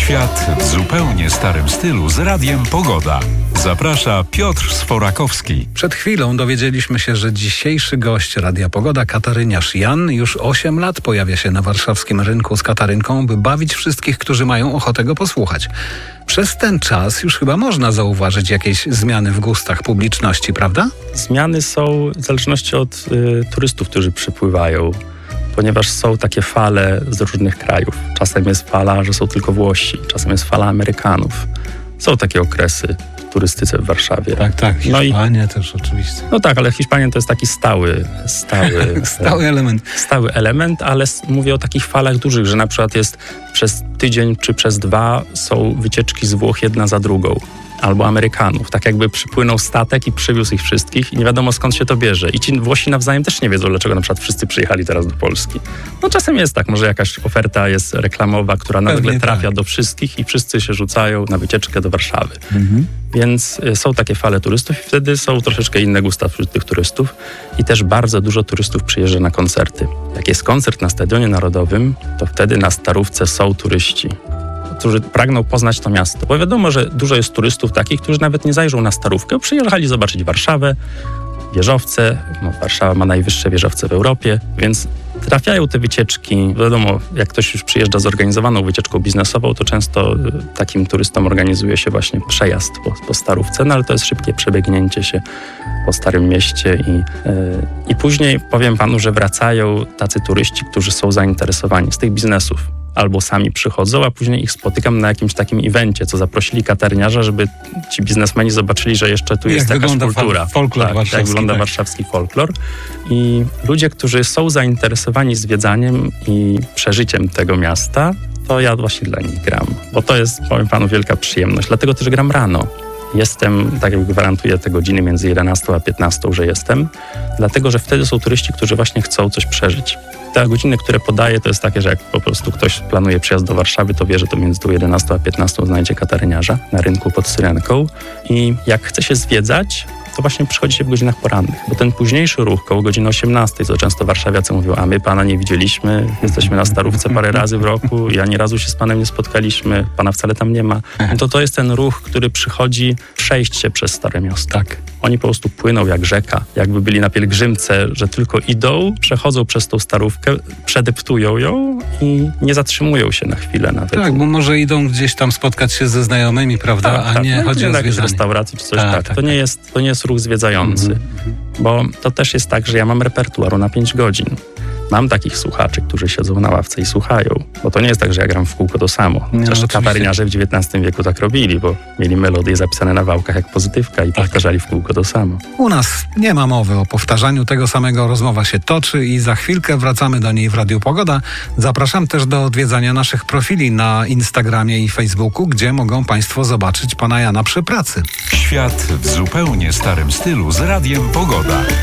Świat w zupełnie starym stylu z Radiem Pogoda. Zaprasza Piotr Sforakowski. Przed chwilą dowiedzieliśmy się, że dzisiejszy gość Radia Pogoda, kataryniarz Jan, już 8 lat pojawia się na warszawskim rynku z katarynką, by bawić wszystkich, którzy mają ochotę go posłuchać. Przez ten czas już chyba można zauważyć jakieś zmiany w gustach publiczności, prawda? Zmiany są w zależności od turystów, którzy przypływają, ponieważ są takie fale z różnych krajów. Czasem jest fala, że są tylko Włosi, czasem jest fala Amerykanów. Są takie okresy w turystyce w Warszawie. Tak, Hiszpania też oczywiście. No tak, ale Hiszpania to jest taki stały element, ale mówię o takich falach dużych, że na przykład jest przez tydzień czy przez 2 są wycieczki z Włoch jedna za drugą. Albo Amerykanów. Tak jakby przypłynął statek i przywiózł ich wszystkich i nie wiadomo skąd się to bierze. I ci Włosi nawzajem też nie wiedzą, dlaczego na przykład wszyscy przyjechali teraz do Polski. No czasem jest tak, może jakaś oferta jest reklamowa, która nagle trafia do wszystkich i wszyscy się rzucają na wycieczkę do Warszawy. Więc są takie fale turystów i wtedy są troszeczkę inne gusta wśród tych turystów i też bardzo dużo turystów przyjeżdża na koncerty. Jak jest koncert na Stadionie Narodowym, to wtedy na Starówce są turyści, którzy pragną poznać to miasto. Bo wiadomo, że dużo jest turystów takich, którzy nawet nie zajrzą na Starówkę, przyjechali zobaczyć Warszawę, wieżowce. Warszawa ma najwyższe wieżowce w Europie, więc trafiają te wycieczki. Wiadomo, jak ktoś już przyjeżdża zorganizowaną wycieczką biznesową, to często takim turystom organizuje się właśnie przejazd po Starówce, no ale to jest szybkie przebiegnięcie się po Starym Mieście i później powiem panu, że wracają tacy turyści, którzy są zainteresowani z tych biznesów. Albo sami przychodzą, a później ich spotykam na jakimś takim evencie, co zaprosili katarniarza, żeby ci biznesmeni zobaczyli, że jeszcze tu jest jakaś kultura. Folklor warszawski. Jak wygląda warszawski folklor. I ludzie, którzy są zainteresowani zwiedzaniem i przeżyciem tego miasta, to ja właśnie dla nich gram. Bo to jest, powiem panu, wielka przyjemność. Dlatego też gram rano. Jestem, tak jak gwarantuję te godziny między 11 a 15, że jestem, dlatego, że wtedy są turyści, którzy właśnie chcą coś przeżyć. Te godziny, które podaję, to jest takie, że jak po prostu ktoś planuje przyjazd do Warszawy, to wie, że to między 11 a 15 znajdzie kataryniarza na rynku pod Syrenką. I jak chce się zwiedzać, to właśnie przychodzi się w godzinach porannych, bo ten późniejszy ruch koło godziny 18, co często warszawiacy mówią, a my pana nie widzieliśmy, jesteśmy na Starówce parę razy w roku i ani razu się z panem nie spotkaliśmy, pana wcale tam nie ma. To jest ten ruch, który przychodzi przejść się przez Stare Miasto. Tak. Oni po prostu płyną jak rzeka, jakby byli na pielgrzymce, że tylko idą, przechodzą przez tą Starówkę, przedeptują ją i nie zatrzymują się na chwilę nawet. Tak, bo może idą gdzieś tam spotkać się ze znajomymi, prawda, a nie chodzi o zwiedzanie. Restauracji czy coś To nie jest ruch zwiedzający, bo to też jest tak, że ja mam repertuaru na 5 godzin. Mam takich słuchaczy, którzy siedzą na ławce i słuchają, bo to nie jest tak, że ja gram w kółko to samo. Chociaż kataryniarze w XIX wieku tak robili, bo mieli melodie zapisane na wałkach jak pozytywka i powtarzali w kółko to samo. U nas nie ma mowy o powtarzaniu tego samego, rozmowa się toczy i za chwilkę wracamy do niej w Radiu Pogoda. Zapraszam też do odwiedzania naszych profili na Instagramie i Facebooku, gdzie mogą państwo zobaczyć pana Jana przy pracy. Świat w zupełnie starym stylu z Radiem Pogoda.